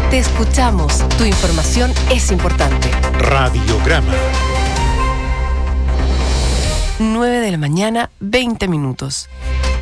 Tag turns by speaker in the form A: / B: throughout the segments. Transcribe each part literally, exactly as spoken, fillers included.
A: Te escuchamos. Tu información es importante.
B: Radiograma.
A: nueve de la mañana, veinte minutos.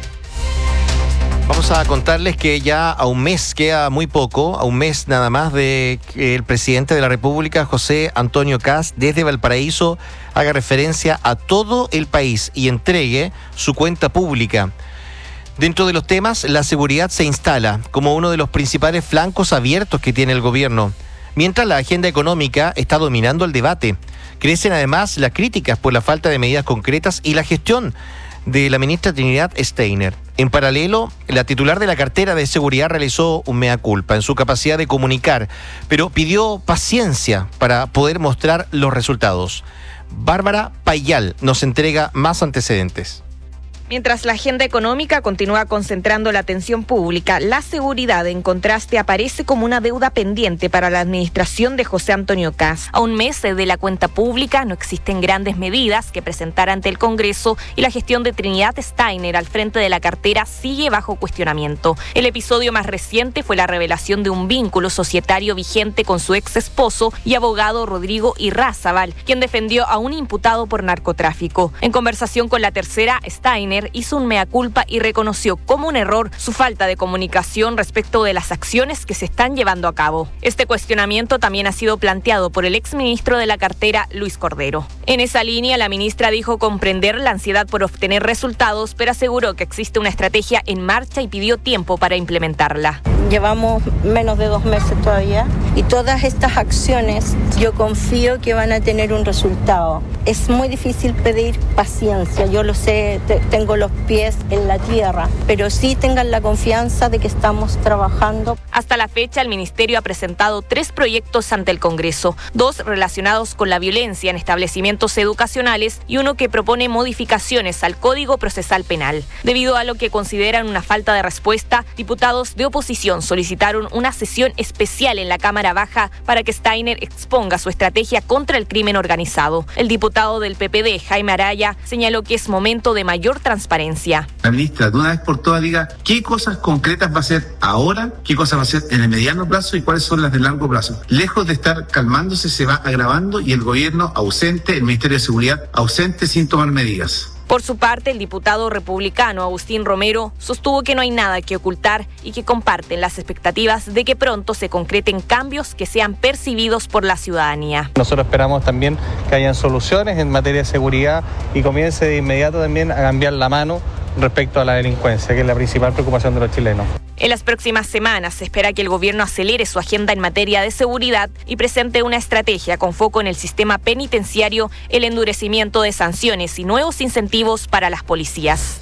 C: Vamos a contarles que ya a un mes, queda muy poco, a un mes nada más de que el presidente de la República, José Antonio Kast, desde Valparaíso, haga referencia a todo el país y entregue su cuenta pública. Dentro de los temas, la seguridad se instala como uno de los principales flancos abiertos que tiene el gobierno, mientras la agenda económica está dominando el debate. Crecen además las críticas por la falta de medidas concretas y la gestión de la ministra Trinidad Steiner. En paralelo, la titular de la cartera de seguridad realizó un mea culpa en su capacidad de comunicar, pero pidió paciencia para poder mostrar los resultados. Bárbara Payal nos entrega más antecedentes.
D: Mientras la agenda económica continúa concentrando la atención pública, la seguridad, en contraste, aparece como una deuda pendiente para la administración de José Antonio Kast. A un mes de la cuenta pública no existen grandes medidas que presentar ante el Congreso y la gestión de Trinidad Steiner al frente de la cartera sigue bajo cuestionamiento. El episodio más reciente fue la revelación de un vínculo societario vigente con su ex esposo y abogado Rodrigo Irrázábal, quien defendió a un imputado por narcotráfico. En conversación con La Tercera, Steiner hizo un mea culpa y reconoció como un error su falta de comunicación respecto de las acciones que se están llevando a cabo. Este cuestionamiento también ha sido planteado por el exministro de la cartera, Luis Cordero. En esa línea, la ministra dijo comprender la ansiedad por obtener resultados, pero aseguró que existe una estrategia en marcha y pidió tiempo para implementarla.
E: Llevamos menos de dos meses todavía y todas estas acciones yo confío que van a tener un resultado. Es muy difícil pedir paciencia, yo lo sé, te, tengo los pies en la tierra, pero sí tengan la confianza de que estamos trabajando.
D: Hasta la fecha, el Ministerio ha presentado tres proyectos ante el Congreso, dos relacionados con la violencia en establecimientos educacionales y uno que propone modificaciones al Código Procesal Penal. Debido a lo que consideran una falta de respuesta, diputados de oposición solicitaron una sesión especial en la Cámara Baja para que Steiner exponga su estrategia contra el crimen organizado. El diputado del P P D, Jaime Araya, señaló que es momento de mayor transparencia.
F: La ministra, de una vez por todas, diga qué cosas concretas va a hacer ahora, qué cosas va a hacer en el mediano plazo y cuáles son las de largo plazo. Lejos de estar calmándose, se va agravando y el gobierno ausente, el Ministerio de Seguridad ausente sin tomar medidas.
D: Por su parte, el diputado republicano Agustín Romero sostuvo que no hay nada que ocultar y que comparten las expectativas de que pronto se concreten cambios que sean percibidos por la ciudadanía.
G: Nosotros esperamos también que hayan soluciones en materia de seguridad y comience de inmediato también a cambiar la mano respecto a la delincuencia, que es la principal preocupación de los chilenos.
D: En las próximas semanas se espera que el gobierno acelere su agenda en materia de seguridad y presente una estrategia con foco en el sistema penitenciario, el endurecimiento de sanciones y nuevos incentivos para las policías.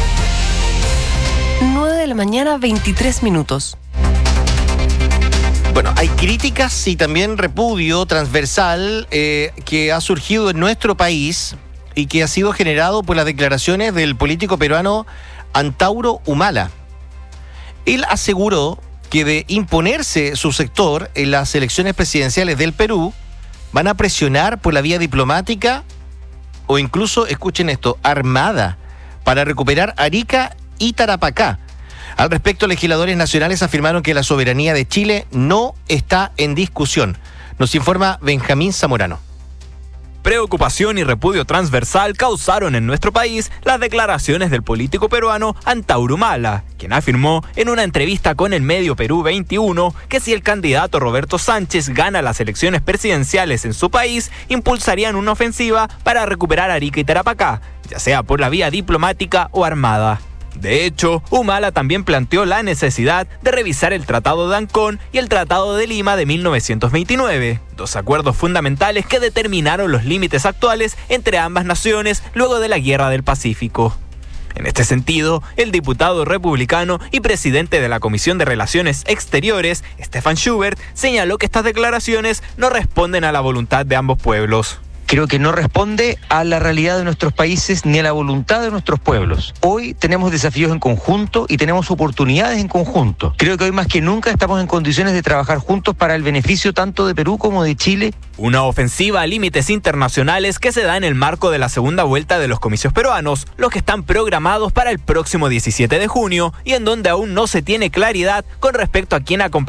A: nueve de la mañana, veintitrés minutos.
C: Bueno, hay críticas y también repudio transversal eh, que ha surgido en nuestro país y que ha sido generado por las declaraciones del político peruano Antauro Humala. Él aseguró que de imponerse su sector en las elecciones presidenciales del Perú, van a presionar por la vía diplomática o incluso, escuchen esto, armada, para recuperar Arica y Tarapacá. Al respecto, legisladores nacionales afirmaron que la soberanía de Chile no está en discusión. Nos informa Benjamín Zamorano.
H: Preocupación y repudio transversal causaron en nuestro país las declaraciones del político peruano Antauro Humala, quien afirmó en una entrevista con el medio Perú veintiuno que si el candidato Roberto Sánchez gana las elecciones presidenciales en su país, impulsarían una ofensiva para recuperar Arica y Tarapacá, ya sea por la vía diplomática o armada. De hecho, Humala también planteó la necesidad de revisar el Tratado de Ancón y el Tratado de Lima de mil novecientos veintinueve, dos acuerdos fundamentales que determinaron los límites actuales entre ambas naciones luego de la Guerra del Pacífico. En este sentido, el diputado republicano y presidente de la Comisión de Relaciones Exteriores, Stefan Schubert, señaló que estas declaraciones no responden a la voluntad de ambos pueblos.
I: Creo que no responde a la realidad de nuestros países ni a la voluntad de nuestros pueblos. Hoy tenemos desafíos en conjunto y tenemos oportunidades en conjunto. Creo que hoy más que nunca estamos en condiciones de trabajar juntos para el beneficio tanto de Perú como de Chile.
H: Una ofensiva a límites internacionales que se da en el marco de la segunda vuelta de los comicios peruanos, los que están programados para el próximo diecisiete de junio y en donde aún no se tiene claridad con respecto a quién acompaña